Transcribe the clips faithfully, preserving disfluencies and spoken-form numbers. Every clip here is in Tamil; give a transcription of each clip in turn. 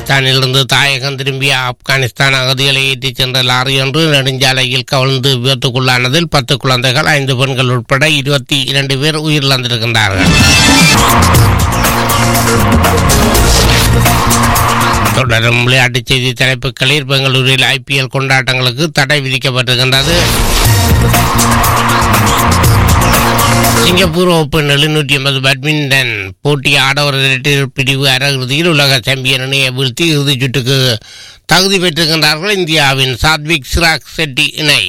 பாகிஸ்தானிலிருந்து தாயகம் திரும்பிய ஆப்கானிஸ்தான் அகதிகளை ஏற்றிச் சென்ற லாரி ஒன்று நெடுஞ்சாலையில் கவிழ்ந்து விபத்துக்குள்ளானதில் பத்து குழந்தைகள் ஐந்து பெண்கள் உட்பட இருபத்தி இரண்டு பேர் உயிரிழந்திருக்கின்றார்கள். தொடரும் விளையாட்டுச் செய்தி தலைப்புகளில் பெங்களூரில் ஐபிஎல் கொண்டாட்டங்களுக்கு தடை விதிக்கப்பட்டிருக்கின்றது. சிங்கப்பூர் ஓபன் எழுநூற்றி ஐம்பது பேட்மிண்டன் போட்டி ஆடவர் இரட்டையர் பிரிவு அரையிறுதியில் உலக சாம்பியன் இணையை வீழ்த்தி இறுதிச் சுற்றுக்கு தகுதி பெற்றிருக்கின்றார்கள் இந்தியாவின் சாத்விக் சிராக் செட்டி இணை.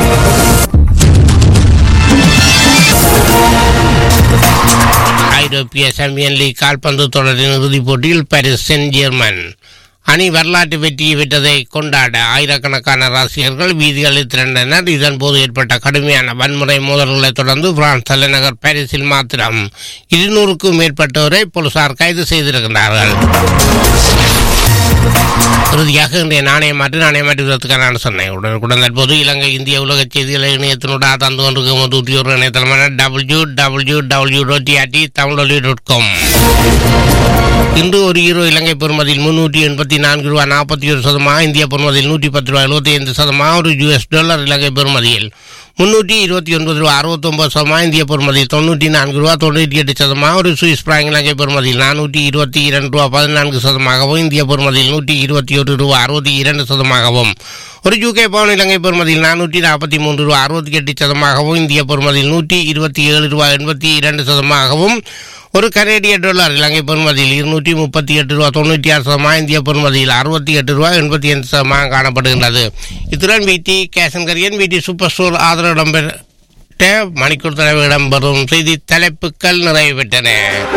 ஐரோப்பிய சாம்பியன் லீக் கால்பந்து தொடரின் இறுதிப் போட்டியில் பாரிஸ் செயின்ட் ஜெர்மன் அணி வரலாற்று வெற்றியை பெற்றதை கொண்டாட ஆயிரக்கணக்கான ரசிகர்கள் வீதிகளில் திரண்டனர். இதன் போது ஏற்பட்ட கடுமையான வன்முறை மோதல்களை தொடர்ந்து பிரான்ஸ் தலைநகர் பாரிஸில் மாத்திரம் இருநூறுக்கும் மேற்பட்டோரை போலீசார் கைது செய்திருக்கிறார்கள். இறுதியாக இன்றைய நாணய மாற்று நாணய மாற்றுவதற்கான சொன்னேன். உடனுக்குடன் தற்போது இலங்கை இந்திய உலக செய்திகளை இணையத்தினுடன் தந்து கொண்டிருக்கும் ஒரு இணையதளமான W W W dot TRT Tamil dot com. இன்று ஒரு ஈரோ இலங்கை பெறுமதியில் முன்னூற்றி எண்பத்தி நான்கு ரூபாய் நாற்பத்தி ஒரு சதமாக, இந்திய பெறுமதியில் நூற்றி பத்து ரூபாய் எழுபத்தி ஐந்து சதமாக, ஒரு யூஎஸ் டாலர் இலங்கை பெறுமதியில் முன்னூற்றி இருபத்தி ஒன்பது ரூபாய் அறுபத்தி ஒன்பது சதமாக, இந்திய பெறுமதியில் தொண்ணூற்றி நான்கு ரூபாய் தொண்ணூற்றி எட்டு சதமாக, ஒரு சுவிஸ் பிராங்க் இலங்கை பெறுமதியில் நானூற்றி இருபத்தி இரண்டு ரூபாய் பதினான்கு சதமாகவும், இந்திய பெறுமதியில் நூற்றி இருபத்தி ஒரு ரூபாய் அறுபத்தி இரண்டு சதமாகவும், ஒரு யூகே பவுன் இலங்கை பெறுமதியில் நானூற்றி நாற்பத்தி மூன்று ரூபாய் அறுபத்தி எட்டு சதமாகவும், இந்திய பெறுமதியில் நூற்றி இருபத்தி ஏழு ரூபாய் எண்பத்தி இரண்டு சதமாகவும், ஒரு கனேடிய டாலர் இலங்கை பெறுமதியில் இருநூற்றி முப்பத்தி எட்டு ரூபாய் தொண்ணூற்றி ஆறு சதமாக, இந்திய பெறுமதியில் அறுபத்தி எட்டு ரூபாய் எண்பத்தி ஐந்து சதமாக காணப்படுகின்றது. இத்துடன் பிடி கேஷன் கரியன் பிடி சூப்பர் ஸ்டோர் ஆதரவு இடம்பெற்ற மணிக்கூர் தலைவர் இடம்பெறும் செய்தி தலைப்புகள் நிறைவு பெற்றன.